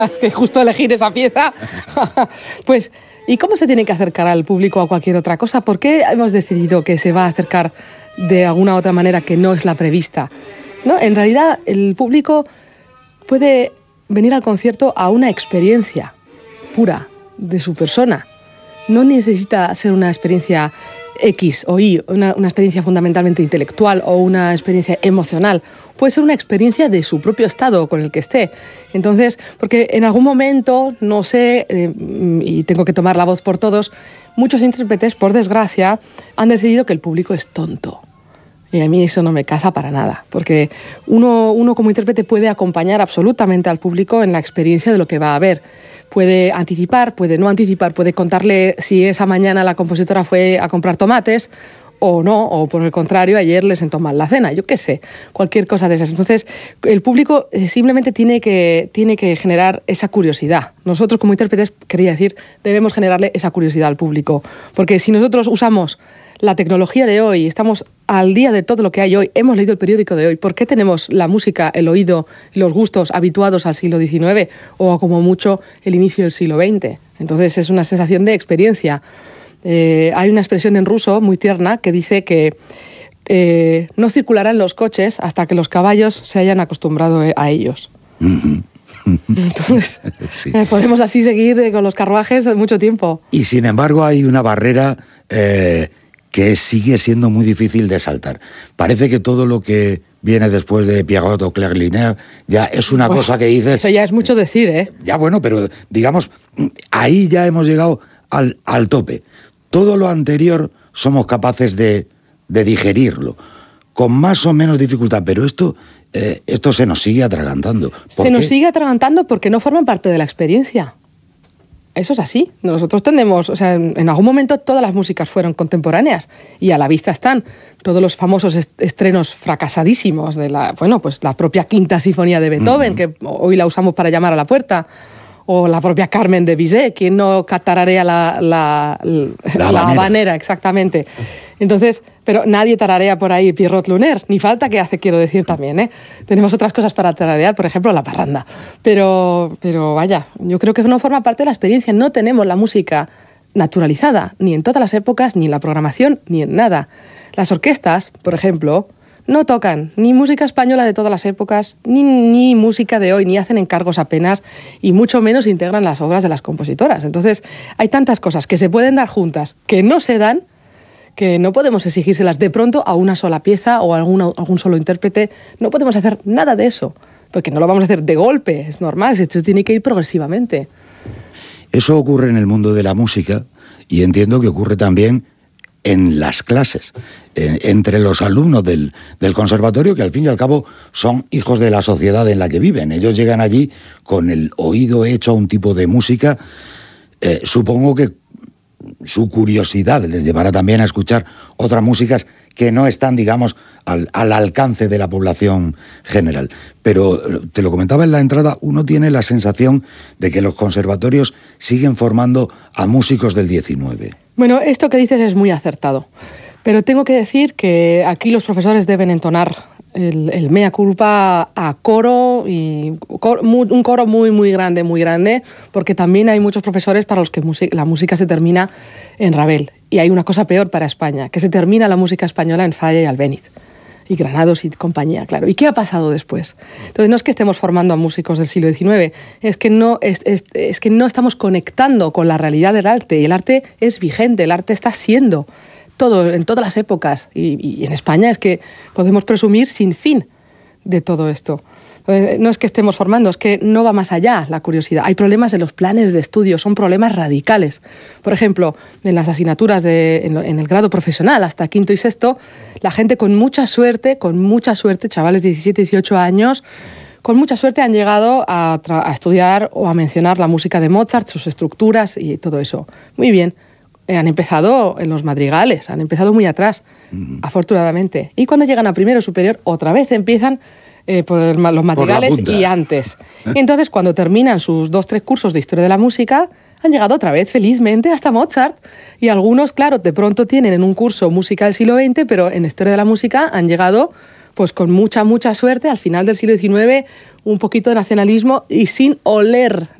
Es que justo elegir esa pieza. Pues, ¿y cómo se tiene que acercar al público a cualquier otra cosa? ¿Por qué hemos decidido que se va a acercar de alguna otra manera que no es la prevista? ¿No? En realidad, el público puede venir al concierto a una experiencia pura de su persona. No necesita ser una experiencia X o Y, una experiencia fundamentalmente intelectual o una experiencia emocional. Puede ser una experiencia de su propio estado con el que esté. Entonces, porque en algún momento, no sé, y tengo que tomar la voz por todos, muchos intérpretes, por desgracia, han decidido que el público es tonto. Y a mí eso no me casa para nada, porque uno como intérprete puede acompañar absolutamente al público en la experiencia de lo que va a ver. Puede anticipar, puede no anticipar, puede contarle si esa mañana la compositora fue a comprar tomates o no, o por el contrario, ayer les sentó mal la cena, yo qué sé, cualquier cosa de esas. Entonces, el público simplemente tiene que generar esa curiosidad. Nosotros como intérpretes, quería decir, debemos generarle esa curiosidad al público, porque si nosotros usamos la tecnología de hoy, estamos al día de todo lo que hay hoy, hemos leído el periódico de hoy, ¿por qué tenemos la música, el oído y los gustos habituados al siglo XIX o como mucho el inicio del siglo XX? Entonces es una sensación de experiencia. Hay una expresión en ruso muy tierna que dice que no circularán los coches hasta que los caballos se hayan acostumbrado a ellos. Entonces, sí. Podemos así seguir con los carruajes mucho tiempo. Y sin embargo hay una barrera que sigue siendo muy difícil de saltar. Parece que todo lo que viene después de Pierrot o Claire Linaire ya es una cosa que dices... Eso ya es mucho decir, ¿eh? Ya bueno, pero digamos, ahí ya hemos llegado al tope. Todo lo anterior somos capaces de digerirlo, con más o menos dificultad, pero esto se nos sigue atragantando. Se nos sigue atragantando porque no forman parte de la experiencia. Eso es así. Nosotros tenemos, o sea, en algún momento todas las músicas fueron contemporáneas y a la vista están todos los famosos estrenos fracasadísimos de la propia Quinta Sinfonía de Beethoven, que hoy la usamos para llamar a la puerta, o la propia Carmen de Bizet, quien no tararea la habanera, exactamente. Entonces, pero nadie tararea por ahí Pierrot Lunaire, ni falta que hace, quiero decir también, ¿eh? Tenemos otras cosas para tararear, por ejemplo, la parranda. Pero vaya, yo creo que no forma parte de la experiencia. No tenemos la música naturalizada, ni en todas las épocas, ni en la programación, ni en nada. Las orquestas, por ejemplo, no tocan ni música española de todas las épocas, ni música de hoy, ni hacen encargos apenas, y mucho menos integran las obras de las compositoras. Entonces, hay tantas cosas que se pueden dar juntas, que no se dan, que no podemos exigírselas de pronto a una sola pieza o a algún solo intérprete. No podemos hacer nada de eso, porque no lo vamos a hacer de golpe, es normal, esto tiene que ir progresivamente. Eso ocurre en el mundo de la música y entiendo que ocurre también en las clases, entre los alumnos del conservatorio, que al fin y al cabo son hijos de la sociedad en la que viven. Ellos llegan allí con el oído hecho a un tipo de música. Supongo que su curiosidad les llevará también a escuchar otras músicas que no están, digamos, al alcance de la población general. Pero, te lo comentaba en la entrada, uno tiene la sensación de que los conservatorios siguen formando a músicos del 19. Bueno, esto que dices es muy acertado, pero tengo que decir que aquí los profesores deben entonar el mea culpa a coro, y un coro muy, muy grande, porque también hay muchos profesores para los que la música se termina en Ravel. Y hay una cosa peor para España, que se termina la música española en Falla y Albéniz, y Granados y compañía, claro. ¿Y qué ha pasado después? Entonces, no es que estemos formando a músicos del siglo XIX, es que no estamos conectando con la realidad del arte, y el arte es vigente, el arte está siendo todo, en todas las épocas, y en España es que podemos presumir sin fin de todo esto. No es que estemos formando, es que no va más allá la curiosidad. Hay problemas en los planes de estudio, son problemas radicales. Por ejemplo, en las asignaturas en el grado profesional, hasta quinto y sexto, la gente con mucha suerte, chavales de 17, 18 años, con mucha suerte han llegado a estudiar o a mencionar la música de Mozart, sus estructuras y todo eso. Muy bien. Han empezado en los madrigales, han empezado muy atrás, afortunadamente. Y cuando llegan a primero superior, otra vez empiezan por los madrigales y antes. Y entonces, cuando terminan sus 2-3 cursos de historia de la música, han llegado otra vez, felizmente, hasta Mozart. Y algunos, claro, de pronto tienen en un curso música del siglo XX, pero en historia de la música han llegado pues con mucha suerte, al final del siglo XIX, un poquito de nacionalismo y sin oler